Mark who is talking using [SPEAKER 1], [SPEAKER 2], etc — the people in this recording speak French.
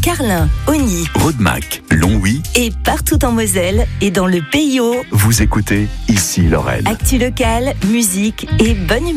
[SPEAKER 1] Carlin, Ogny,
[SPEAKER 2] Rodemack, Longwy
[SPEAKER 1] et partout en Moselle et dans le Pays Haut.
[SPEAKER 2] Vous écoutez Ici Lorraine.
[SPEAKER 1] Actu locale, musique et bonne humeur.